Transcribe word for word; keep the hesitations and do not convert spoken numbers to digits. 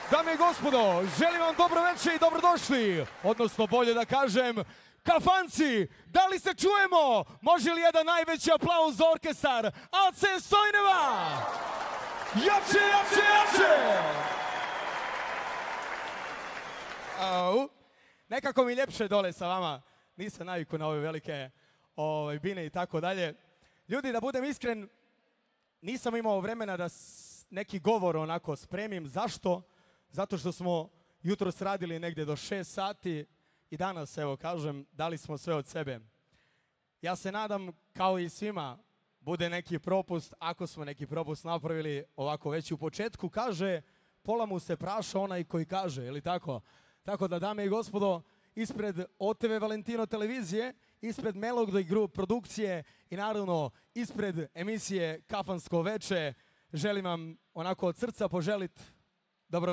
Dame i gospodo, želim vam dobro večer i dobrodošli, odnosno bolje da kažem, kafanci, da li se čujemo? Može li jedan najveći aplauz za orkestar Ace Stojneva? Jače, jače, jače! Au. Nekako mi ljepše dole sa vama, nisam naviku na ove velike ovaj, bine i tako dalje. Ljudi, da budem iskren, nisam imao vremena da neki govor onako spremim. Zašto? Zato što smo jutros radili negdje do šest sati i danas, evo kažem, dali smo sve od sebe. Ja se nadam, kao i svima, bude neki propust. Ako smo neki propust napravili ovako već u početku, kaže, pola mu se praša onaj koji kaže, ili tako? Tako da, dame i gospodo, ispred O T V Valentino televizije, ispred Melody Group produkcije i naravno ispred emisije Kafansko veče, želim vam onako od srca poželiti